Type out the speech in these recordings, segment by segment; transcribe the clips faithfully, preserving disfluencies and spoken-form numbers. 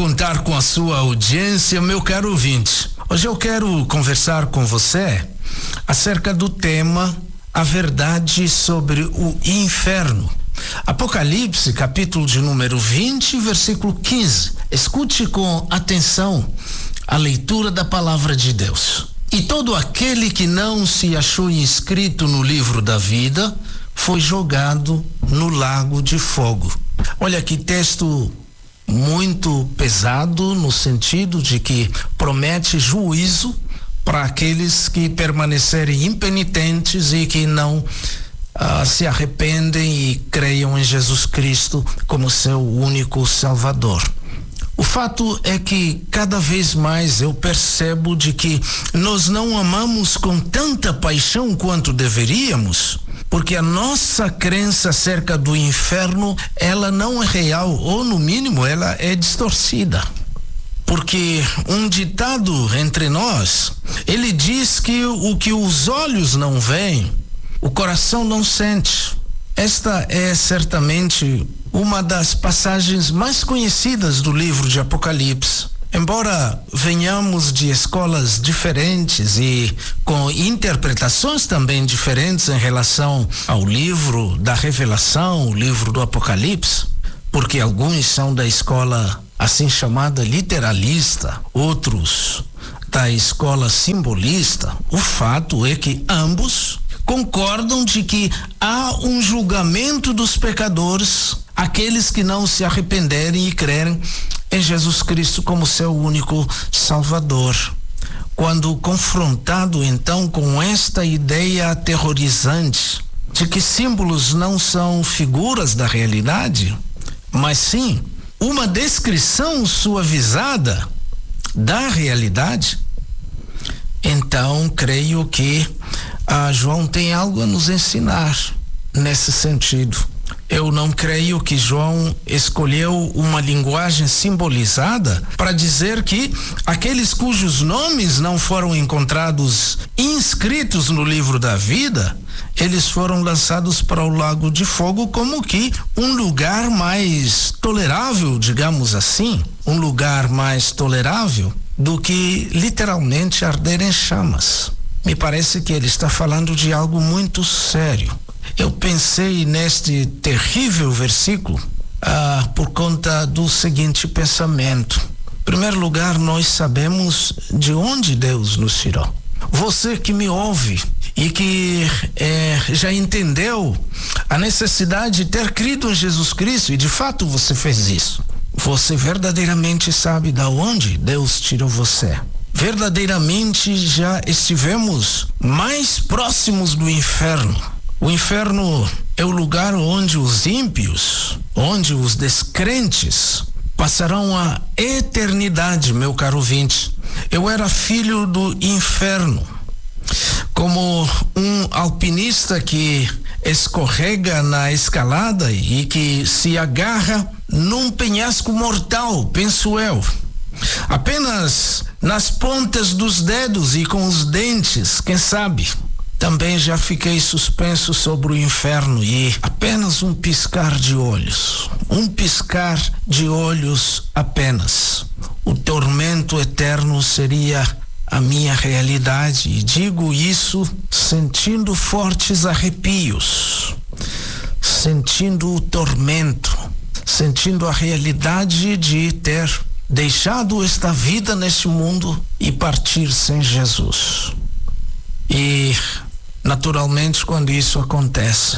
contar com a sua audiência, meu caro ouvinte. Hoje eu quero conversar com você acerca do tema A Verdade sobre o Inferno. Apocalipse, capítulo de número vinte, versículo quinze. Escute com atenção a leitura da palavra de Deus. E todo aquele que não se achou inscrito no livro da vida foi jogado no lago de fogo. Olha que texto muito pesado, no sentido de que promete juízo para aqueles que permanecerem impenitentes e que não ah, se arrependem e creiam em Jesus Cristo como seu único Salvador. O fato é que cada vez mais eu percebo de que nós não amamos com tanta paixão quanto deveríamos, porque a nossa crença acerca do inferno, ela não é real, ou no mínimo ela é distorcida. Porque um ditado entre nós, ele diz que o que os olhos não veem, o coração não sente. Esta é certamente uma das passagens mais conhecidas do livro de Apocalipse. Embora venhamos de escolas diferentes e com interpretações também diferentes em relação ao livro da Revelação, o livro do Apocalipse, porque alguns são da escola assim chamada literalista, outros da escola simbolista, o fato é que ambos concordam de que há um julgamento dos pecadores, aqueles que não se arrependerem e crerem em Jesus Cristo como seu único Salvador. Quando confrontado então com esta ideia aterrorizante de que símbolos não são figuras da realidade, mas sim uma descrição suavizada da realidade, então creio que ah, João tem algo a nos ensinar nesse sentido. Eu não creio que João escolheu uma linguagem simbolizada para dizer que aqueles cujos nomes não foram encontrados inscritos no livro da vida, eles foram lançados para o lago de fogo como que um lugar mais tolerável, digamos assim, um lugar mais tolerável do que literalmente arder em chamas. Me parece que ele está falando de algo muito sério. Eu pensei neste terrível versículo ah, por conta do seguinte pensamento. Em primeiro lugar, nós sabemos de onde Deus nos tirou. Você que me ouve e que eh, já entendeu a necessidade de ter crido em Jesus Cristo, e de fato você fez isso, você verdadeiramente sabe de onde Deus tirou você. Verdadeiramente já estivemos mais próximos do inferno. O inferno é o lugar onde os ímpios, onde os descrentes passarão a eternidade, meu caro ouvinte. Eu era filho do inferno, como um alpinista que escorrega na escalada e que se agarra num penhasco mortal, penso eu. Apenas nas pontas dos dedos e com os dentes, quem sabe? Também já fiquei suspenso sobre o inferno e apenas um piscar de olhos, um piscar de olhos apenas. O tormento eterno seria a minha realidade, e digo isso sentindo fortes arrepios, sentindo o tormento, sentindo a realidade de ter deixado esta vida neste mundo e partir sem Jesus. E naturalmente, quando isso acontece,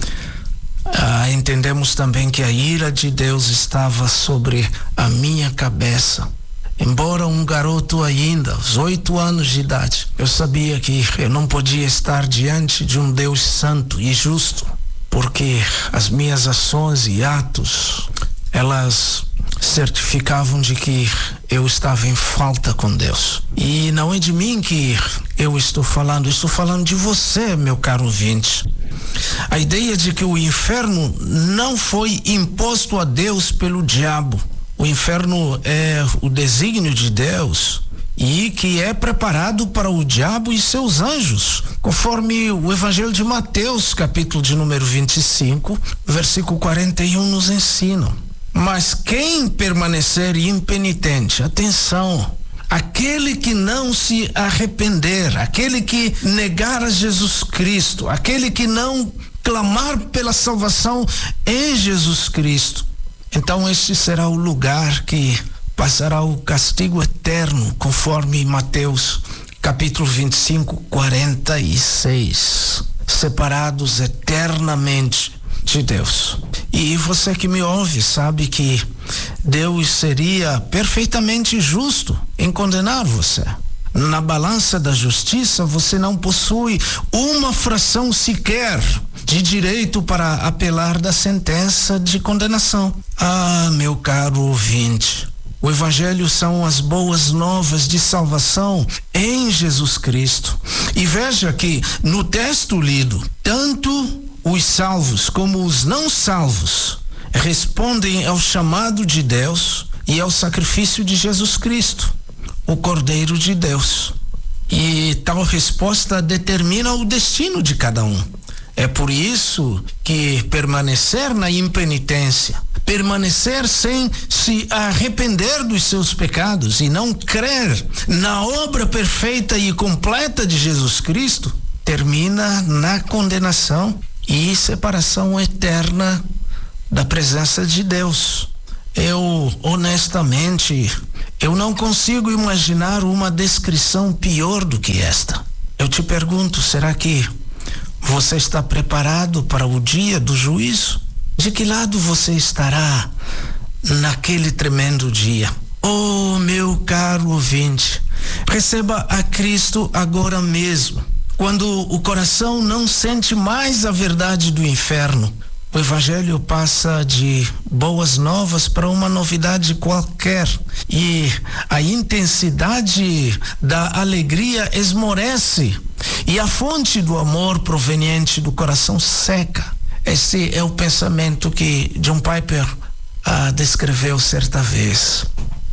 ah, entendemos também que a ira de Deus estava sobre a minha cabeça. Embora um garoto ainda, aos oito anos de idade, eu sabia que eu não podia estar diante de um Deus santo e justo, porque as minhas ações e atos, elas certificavam de que eu estava em falta com Deus. E não é de mim que eu estou falando, estou falando de você, meu caro ouvinte. A ideia de que o inferno não foi imposto a Deus pelo diabo. O inferno é o desígnio de Deus e que é preparado para o diabo e seus anjos, conforme o Evangelho de Mateus, capítulo de número vinte e cinco, versículo quarenta e um nos ensina. Mas quem permanecer impenitente, atenção, aquele que não se arrepender, aquele que negar a Jesus Cristo, aquele que não clamar pela salvação em Jesus Cristo, então este será o lugar que passará o castigo eterno, conforme Mateus capítulo vinte e cinco, quarenta e seis, separados eternamente de Deus. E você que me ouve sabe que Deus seria perfeitamente justo em condenar você. Na balança da justiça você não possui uma fração sequer de direito para apelar da sentença de condenação. Ah, meu caro ouvinte, o Evangelho são as boas novas de salvação em Jesus Cristo. E veja que no texto lido, tanto os salvos como os não salvos respondem ao chamado de Deus e ao sacrifício de Jesus Cristo, o Cordeiro de Deus. E tal resposta determina o destino de cada um. É por isso que permanecer na impenitência, permanecer sem se arrepender dos seus pecados e não crer na obra perfeita e completa de Jesus Cristo, termina na condenação e separação eterna da presença de Deus. Eu, honestamente, eu não consigo imaginar uma descrição pior do que esta. Eu te pergunto, será que você está preparado para o dia do juízo? De que lado você estará naquele tremendo dia? Oh, meu caro ouvinte, receba a Cristo agora mesmo. Quando o coração não sente mais a verdade do inferno, o Evangelho passa de boas novas para uma novidade qualquer e a intensidade da alegria esmorece e a fonte do amor proveniente do coração seca. Esse é o pensamento que John Piper ah, descreveu certa vez.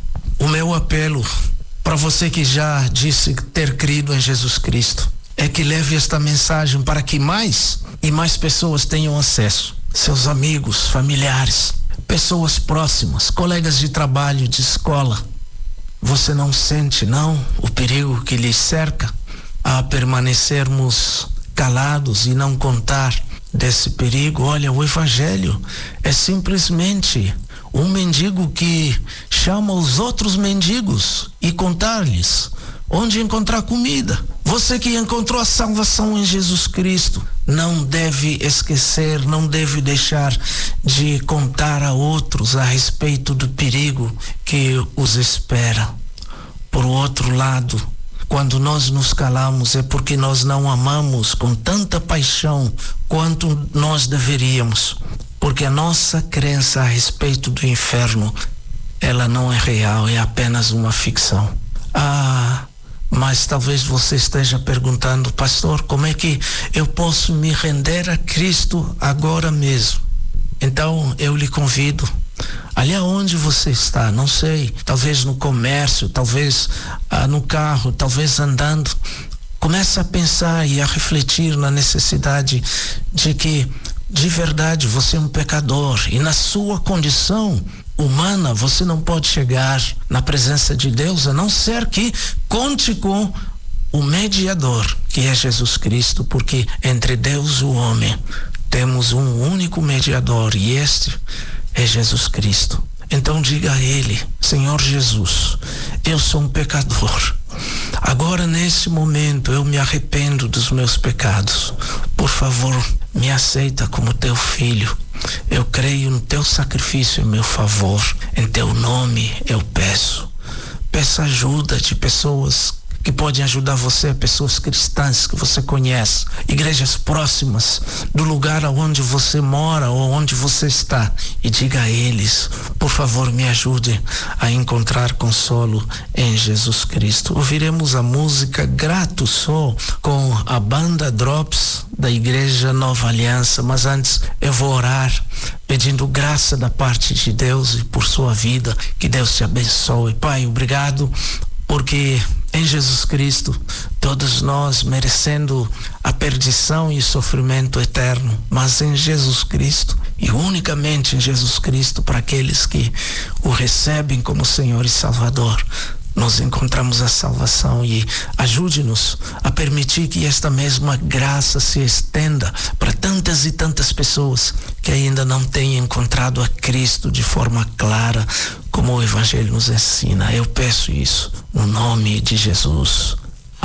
O meu apelo para você que já disse ter crido em Jesus Cristo é que leve esta mensagem para que mais e mais pessoas tenham acesso. Seus amigos, familiares, pessoas próximas, colegas de trabalho, de escola. Você não sente, não, o perigo que lhes cerca a permanecermos calados e não contar desse perigo? Olha, o Evangelho é simplesmente um mendigo que chama os outros mendigos e contar-lhes onde encontrar comida. Você que encontrou a salvação em Jesus Cristo não deve esquecer, não deve deixar de contar a outros a respeito do perigo que os espera. Por outro lado, quando nós nos calamos é porque nós não amamos com tanta paixão quanto nós deveríamos, porque a nossa crença a respeito do inferno, ela não é real, é apenas uma ficção. Ah, mas talvez você esteja perguntando, pastor, como é que eu posso me render a Cristo agora mesmo? Então eu lhe convido, ali aonde você está, não sei, talvez no comércio, talvez ah, no carro, talvez andando, comece a pensar e a refletir na necessidade de que de verdade você é um pecador e na sua condição humana você não pode chegar na presença de Deus a não ser que conte com o mediador, que é Jesus Cristo, porque entre Deus e o homem temos um único mediador e este é Jesus Cristo. Então diga a Ele: Senhor Jesus, eu sou um pecador. Agora, nesse momento, eu me arrependo dos meus pecados. Por favor, me aceita como teu filho. Eu creio no teu sacrifício em meu favor. Em teu nome eu peço. Peça ajuda de pessoas que podem ajudar você, pessoas cristãs que você conhece, igrejas próximas do lugar onde você mora ou onde você está, e diga a eles: por favor, me ajude a encontrar consolo em Jesus Cristo. Ouviremos a música Grato Sou com a banda Drops da Igreja Nova Aliança, mas antes eu vou orar pedindo graça da parte de Deus e por sua vida. Que Deus te abençoe. Pai, obrigado porque em Jesus Cristo, todos nós merecendo a perdição e sofrimento eterno, mas em Jesus Cristo e unicamente em Jesus Cristo, para aqueles que o recebem como Senhor e Salvador, nós encontramos a salvação. E ajude-nos a permitir que esta mesma graça se estenda para tantas e tantas pessoas que ainda não têm encontrado a Cristo de forma clara, como o Evangelho nos ensina. Eu peço isso no nome de Jesus.